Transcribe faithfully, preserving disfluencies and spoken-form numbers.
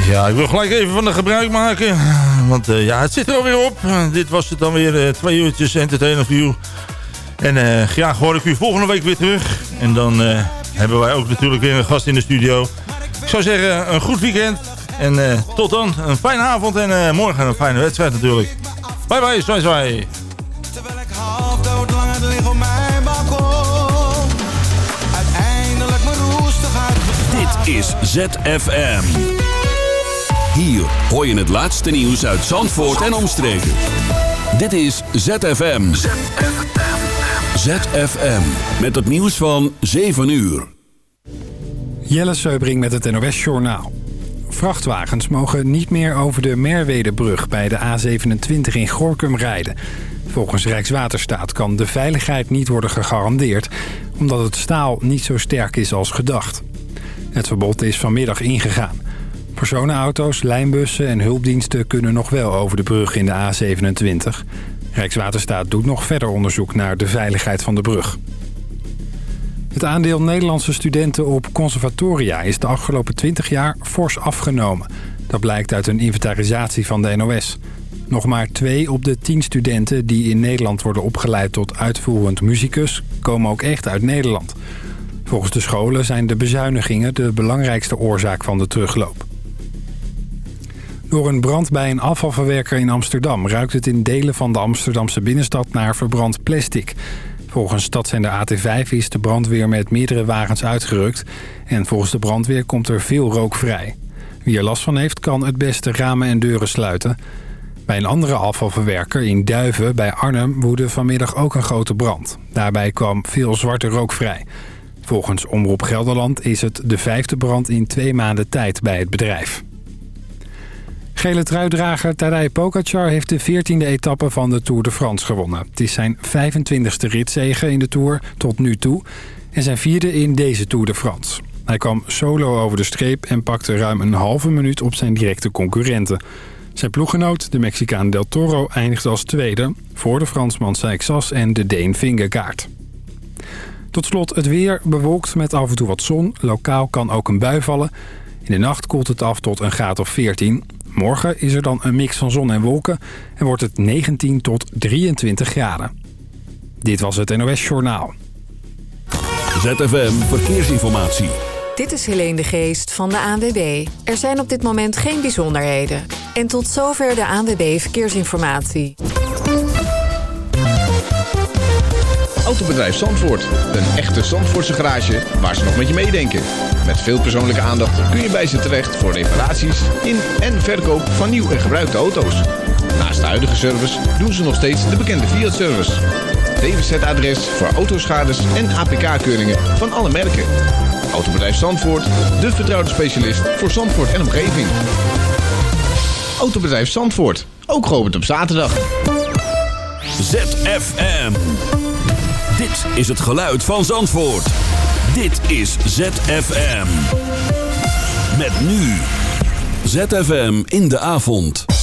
Ja, ik wil gelijk even van de gebruik maken. Want uh, ja, het zit er alweer op. Uh, dit was het dan weer. Uh, twee uurtjes entertainer view. En uh, graag hoor ik u volgende week weer terug. En dan uh, hebben wij ook natuurlijk weer een gast in de studio. Ik zou zeggen, een goed weekend. En uh, tot dan, een fijne avond. En uh, morgen een fijne wedstrijd natuurlijk. Bye bye, zwaai zwaai. Terwijl ik half dood langer lig op mijn balkon. Uiteindelijk mijn roestigheid. Dit is Z F M. Hier hoor je het laatste nieuws uit Zandvoort en omstreken. Dit is Z F M. Z F M. Z F M. Met het nieuws van zeven uur. Jelle Seubring met het N O S-journaal. Vrachtwagens mogen niet meer over de Merwedebrug bij de A zevenentwintig in Gorinchem rijden. Volgens Rijkswaterstaat kan de veiligheid niet worden gegarandeerd, omdat het staal niet zo sterk is als gedacht. Het verbod is vanmiddag ingegaan. Personenauto's, lijnbussen en hulpdiensten kunnen nog wel over de brug in de A zevenentwintig. Rijkswaterstaat doet nog verder onderzoek naar de veiligheid van de brug. Het aandeel Nederlandse studenten op conservatoria is de afgelopen twintig jaar fors afgenomen. Dat blijkt uit een inventarisatie van de N O S. Nog maar twee op de tien studenten die in Nederland worden opgeleid tot uitvoerend muzikus komen ook echt uit Nederland. Volgens de scholen zijn de bezuinigingen de belangrijkste oorzaak van de terugloop. Door een brand bij een afvalverwerker in Amsterdam ruikt het in delen van de Amsterdamse binnenstad naar verbrand plastic. Volgens stadszender A T vijf is de brandweer met meerdere wagens uitgerukt en volgens de brandweer komt er veel rook vrij. Wie er last van heeft kan het beste ramen en deuren sluiten. Bij een andere afvalverwerker in Duiven bij Arnhem woedde vanmiddag ook een grote brand. Daarbij kwam veel zwarte rook vrij. Volgens Omroep Gelderland is het de vijfde brand in twee maanden tijd bij het bedrijf. Gele truidrager Tadej Pogačar heeft de veertiende etappe van de Tour de France gewonnen. Het is zijn vijfentwintigste ritzege in de Tour tot nu toe en zijn vierde in deze Tour de France. Hij kwam solo over de streep en pakte ruim een halve minuut op zijn directe concurrenten. Zijn ploeggenoot, de Mexicaan Del Toro, eindigde als tweede voor de Fransman Seixas en de Deen Vingegaard. Tot slot het weer, bewolkt met af en toe wat zon. Lokaal kan ook een bui vallen. In de nacht koelt het af tot een graad of veertien. Morgen is er dan een mix van zon en wolken en wordt het negentien tot drieëntwintig graden. Dit was het N O S-journaal. Z F M Verkeersinformatie. Dit is Helene de Geest van de A N W B. Er zijn op dit moment geen bijzonderheden. En tot zover de A N W B Verkeersinformatie. Autobedrijf Zandvoort. Een echte Zandvoortse garage waar ze nog met je meedenken. Met veel persoonlijke aandacht kun je bij ze terecht voor reparaties in en verkoop van nieuw en gebruikte auto's. Naast de huidige service doen ze nog steeds de bekende Fiat-service. D W Z-adres voor autoschades en A P K-keuringen van alle merken. Autobedrijf Zandvoort, de vertrouwde specialist voor Zandvoort en omgeving. Autobedrijf Zandvoort, ook geopend op zaterdag. Z F M. Dit is het geluid van Zandvoort. Dit is Z F M. Met nu Z F M in de avond.